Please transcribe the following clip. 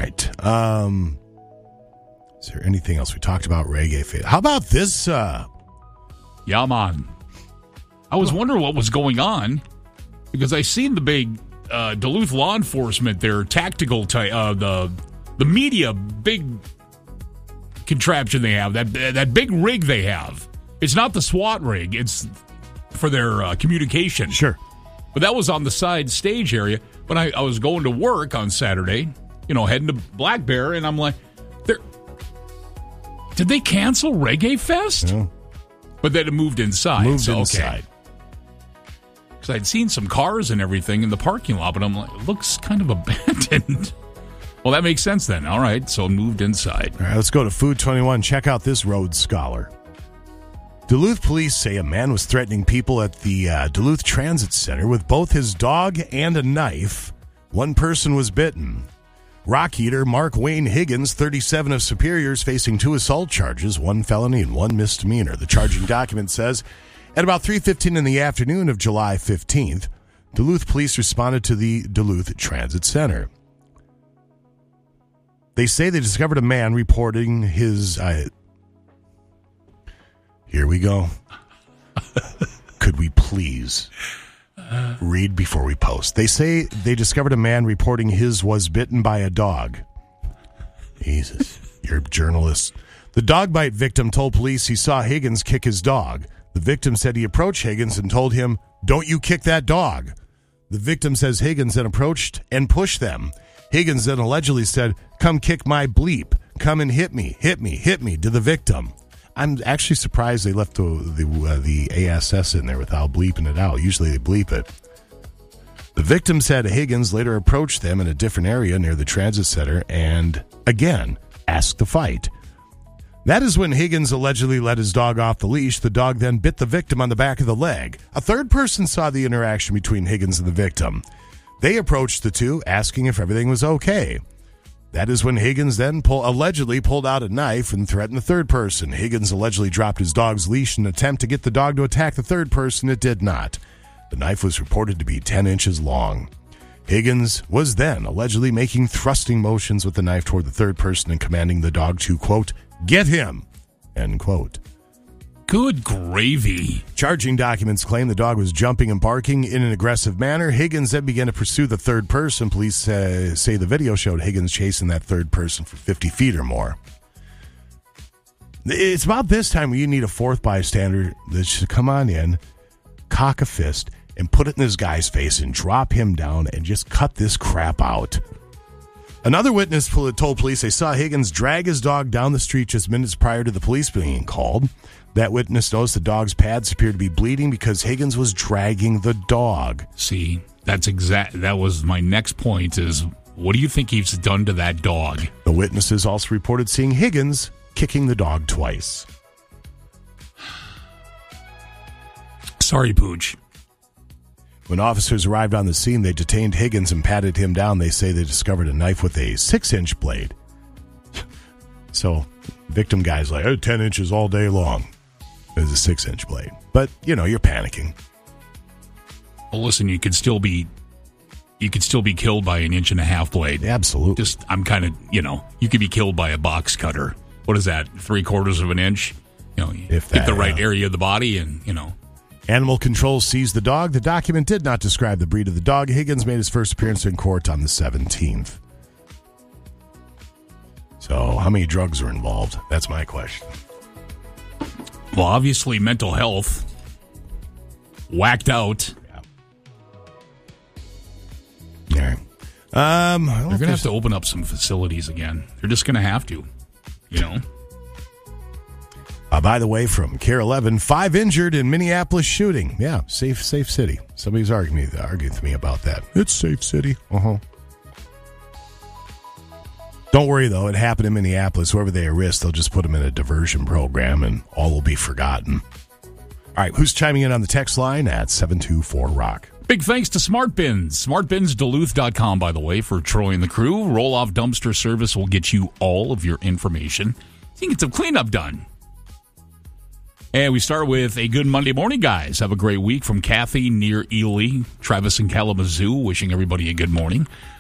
right. Is there anything else we talked about? Reggae Fest. How about this? Yeah, man. I was wondering what was going on because I seen the big Duluth law enforcement, their tactical the media big contraption they have, that big rig they have. It's not the SWAT rig. It's for their communication. Sure. But that was on the side stage area. When I was going to work on Saturday, heading to Black Bear, and I'm like, did they cancel Reggae Fest? No. But then it moved inside. Inside. Because I'd seen some cars and everything in the parking lot, but I'm like, it looks kind of abandoned. Well, that makes sense then. All right, so it moved inside. All right, let's go to Food 21. Check out this Rhodes Scholar. Duluth police say a man was threatening people at the Duluth Transit Center with both his dog and a knife. One person was bitten. Rock eater Mark Wayne Higgins, 37 of Superior, is facing 2 assault charges, 1 felony and 1 misdemeanor. The charging document says, at about 3:15 in the afternoon of July 15th, Duluth police responded to the Duluth Transit Center. They say they discovered a man reporting his... Here we go. Could we please read before we post? They say they discovered a man reporting his was bitten by a dog. Jesus, you're a journalist. The dog bite victim told police he saw Higgins kick his dog. The victim said he approached Higgins and told him, "Don't you kick that dog." The victim says Higgins then approached and pushed them. Higgins then allegedly said, "Come kick my bleep. Come and hit me to the victim. I'm actually surprised they left the ASS in there without bleeping it out. Usually they bleep it. The victim said Higgins later approached them in a different area near the transit center and, again, asked to fight. That is when Higgins allegedly let his dog off the leash. The dog then bit the victim on the back of the leg. A third person saw the interaction between Higgins and the victim. They approached the two, asking if everything was okay. That is when Higgins then allegedly pulled out a knife and threatened the third person. Higgins allegedly dropped his dog's leash in an attempt to get the dog to attack the third person. It did not. The knife was reported to be 10 inches long. Higgins was then allegedly making thrusting motions with the knife toward the third person and commanding the dog to, quote, "Get him," end quote. Good gravy. Charging documents claim the dog was jumping and barking in an aggressive manner. Higgins then began to pursue the third person. Police say the video showed Higgins chasing that third person for 50 feet or more. It's about this time where you need a fourth bystander that should come on in, cock a fist, and put it in this guy's face and drop him down and just cut this crap out. Another witness told police they saw Higgins drag his dog down the street just minutes prior to the police being called. That witness knows the dog's pads appeared to be bleeding because Higgins was dragging the dog. See, that was my next point is, what do you think he's done to that dog? The witnesses also reported seeing Higgins kicking the dog twice. Sorry, Pooch. When officers arrived on the scene, they detained Higgins and patted him down. They say they discovered a knife with a 6-inch blade. So, victim guy's like, 10 inches all day long. It's a 6-inch blade. But, you're panicking. Well, listen, you could still be killed by an 1.5-inch blade. Absolutely. I'm kind of, you could be killed by a box cutter. What is that? 3/4 of an inch? If that, hit the right area of the body and, Animal Control seized the dog. The document did not describe the breed of the dog. Higgins made his first appearance in court on the 17th. So, how many drugs are involved? That's my question. Well, obviously, mental health. Whacked out. Yeah. All right. They're going to have to open up some facilities again. They're just going to have to, By the way, from KARE 11, 5 injured in Minneapolis shooting. Yeah, safe city. Somebody's arguing with me about that. It's safe city. Don't worry, though. It happened in Minneapolis. Whoever they arrest, they'll just put them in a diversion program, and all will be forgotten. All right, who's chiming in on the text line at 724-ROCK? Big thanks to Smart Bins. SmartBinsDuluth.com, by the way, for Troy and the crew. Roll-off dumpster service will get you all of your information. You can get some cleanup done. And we start with a good Monday morning, guys. Have a great week from Kathy near Ely, Travis and Kalamazoo. Wishing everybody a good morning.